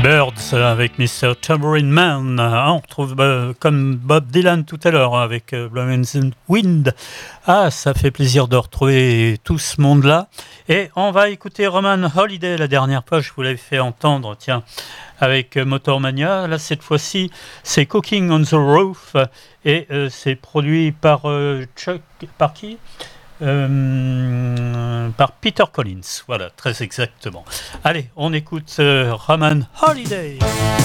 Birds avec Mr. Tambourine Man. On retrouve comme Bob Dylan tout à l'heure avec Blowing in the Wind. Ah, ça fait plaisir de retrouver tout ce monde-là. Et on va écouter Roman Holiday. La dernière fois, je vous l'avais fait entendre, tiens, avec Motormania. Là, cette fois-ci, c'est Cooking on the Roof. Et c'est produit par par qui par Peter Collins, voilà, très exactement. Allez, on écoute Roman Holiday.